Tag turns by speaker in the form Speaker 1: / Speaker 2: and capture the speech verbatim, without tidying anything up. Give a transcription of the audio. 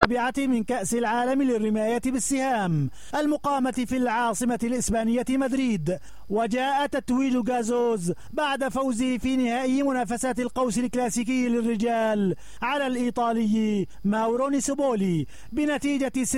Speaker 1: الرابعة من كأس العالم للرماية بالسهام المقامة في العاصمة الإسبانية مدريد. وجاء تتويج غازوز بعد فوزه في نهائي منافسات القوس الكلاسيكي للرجال على الإيطالي ماورو نيسوبولي بنتيجة